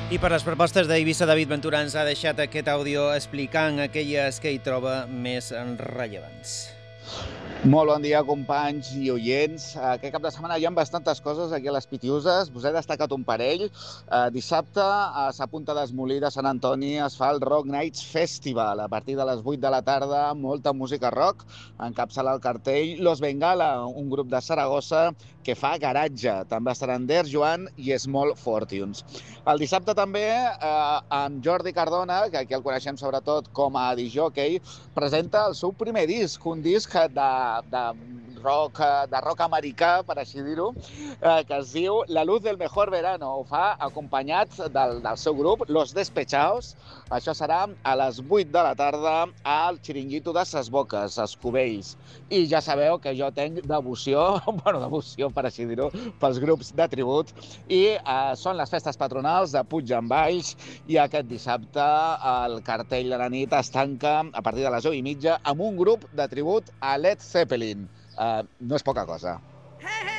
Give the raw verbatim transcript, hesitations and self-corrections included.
I per les propostes d'Eivissa, David Ventura ens ha deixat aquest àudio explicant aquelles que hi troba més rellevants. Molt bon dia, companys i oients. Aquest cap de setmana hi ha bastantes coses aquí a les Pitiuses. Us he destacat un parell. Uh, dissabte, a Sa Punta d'Esmolí de Sant Antoni, es fa el Rock Nights Festival. A partir de les vuit de la tarda, molta música rock. Encapçala el cartell Los Bengala, un grup de Saragossa que fa garatge. També estaran Der Joan i Small Fortunes. El dissabte també, eh, amb Jordi Cardona, que aquí el coneixem sobretot com a discjòquei, presenta el seu primer disc, un disc de, de, rock, de rock americà, per així dir-ho, eh, que es diu La luz del mejor verano. Ho fa acompanyat del, del seu grup, Los Despechaos. Això serà a les vuit de la tarda al Xiringuito de Ses Boques, a Escubells. I ja sabeu que jo tenc devoció, bueno, devoció, per així dir-ho, pels grups de tribut. I eh, són les festes patronals de Puig en Valls i aquest dissabte el cartell de la nit es tanca a partir de les deu i mitja amb un grup de tribut a Led Zeppelin. Uh, no és poca cosa. Hey, hey!